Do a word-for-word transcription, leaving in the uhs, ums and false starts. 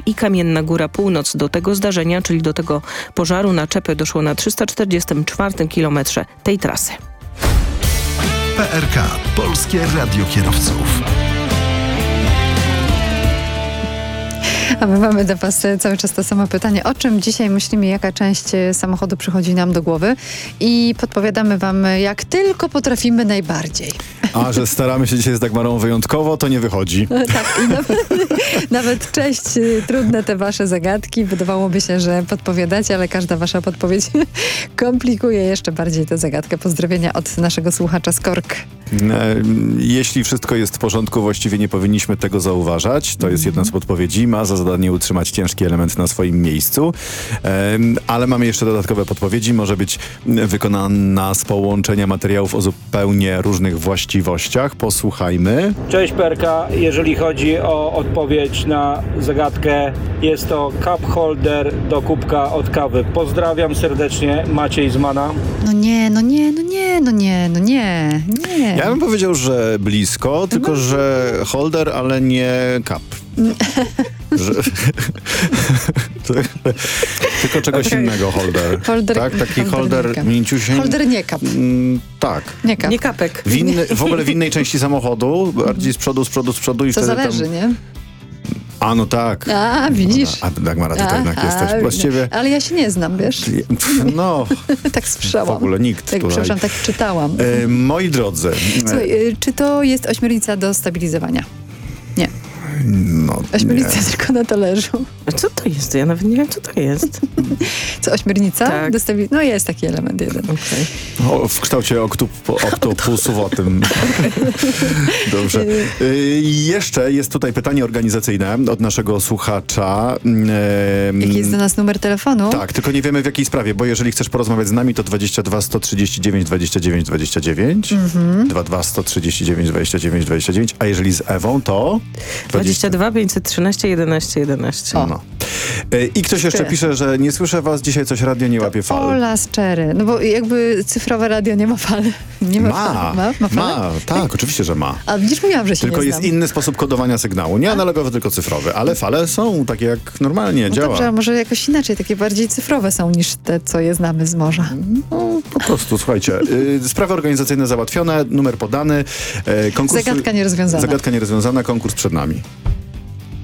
i Kamienna Góra Północ. Do tego zdarzenia, czyli do tego pożaru na Czepy doszło na trzysta czterdziestym czwartym kilometrze tej trasy. P R K. Polskie Radio Kierowców. A my mamy do Was cały czas to samo pytanie. O czym dzisiaj myślimy, jaka część samochodu przychodzi nam do głowy? I podpowiadamy Wam, jak tylko potrafimy najbardziej. A że staramy się dzisiaj z Dagmarą wyjątkowo, to nie wychodzi. Tak, i nawet, nawet cześć, trudne te Wasze zagadki. Wydawałoby się, że podpowiadacie, ale każda Wasza podpowiedź komplikuje jeszcze bardziej tę zagadkę. Pozdrowienia od naszego słuchacza z Kork. Jeśli wszystko jest w porządku, właściwie nie powinniśmy tego zauważać. To jest jedna z podpowiedzi. Ma za zadanie utrzymać ciężki element na swoim miejscu. Ale mamy jeszcze dodatkowe podpowiedzi. Może być wykonana z połączenia materiałów o zupełnie różnych właściwościach. Posłuchajmy. Cześć P R K. Jeżeli chodzi o odpowiedź na zagadkę, jest to cup holder do kubka od kawy. Pozdrawiam serdecznie, Maciej z Mana. No nie, no nie, no nie, no nie, no nie, nie. Ja bym powiedział, że blisko, tylko no. że holder, ale nie cup. że... tylko czegoś okay. innego holder. holder tak, taki holder, holder mięciusieńki. Holder nie kap. Mm, tak. Nie kap. Nie kapek. W, inny, w ogóle w innej części samochodu, bardziej z przodu, z przodu, z przodu i to wtedy zależy, tam... nie? A, no tak. A, widzisz. A, Dagmara, ty to jednak a, jesteś właściwie... Ale ja się nie znam, wiesz? No. tak słyszałam. W ogóle nikt tak, tutaj. Przepraszam, tak czytałam. E, moi drodzy. Słuchaj, e, czy to jest ośmiornica do stabilizowania? Nie. No, Ośmiornica nie. tylko na talerzu. A co to jest? Ja nawet nie wiem, co to jest. Co, ośmiornica? Tak. Do stabi- no jest taki element jeden. Okay. O, w kształcie oktup, oktopusowatym. Dobrze. Y, jeszcze jest tutaj pytanie organizacyjne od naszego słuchacza. Y, Jaki jest do nas numer telefonu? Tak, tylko nie wiemy w jakiej sprawie, bo jeżeli chcesz porozmawiać z nami, to dwadzieścia dwa sto trzydzieści dziewięć dwadzieścia dziewięć dwadzieścia dziewięć, mhm. dwadzieścia dwa sto trzydzieści dziewięć dwadzieścia dziewięć dwadzieścia dziewięć, a jeżeli z Ewą, to dwadzieścia dwa pięćset trzynaście jedenaście jedenaście. O. No. I ktoś jeszcze Tyle. pisze, że nie słyszę was, dzisiaj coś radio nie łapie fal. Ola Szczery. No bo jakby cyfrowe radio nie ma fal. Nie ma, Ma, fal. ma, ma, falę? ma, tak, oczywiście, że ma. A widzisz, mówiłam, że się Tylko nie jest znam. inny sposób kodowania sygnału. Nie analogowy, tylko cyfrowy. Ale fale są takie jak normalnie, No działa. dobrze, a może jakoś inaczej, takie bardziej cyfrowe są niż te, co je znamy z morza. No, po prostu, słuchajcie. Y, sprawy organizacyjne załatwione, numer podany. Y, konkurs, Zagadka nierozwiązana. Zagadka nierozwiązana, konkurs przed nami.